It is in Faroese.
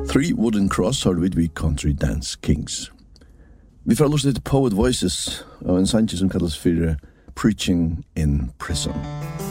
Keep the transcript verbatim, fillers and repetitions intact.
Three Wooden Cross har vi vid Country Dance Kings. Vi får lyst til Poet Voices av en sang som kallas för Preaching in Prison.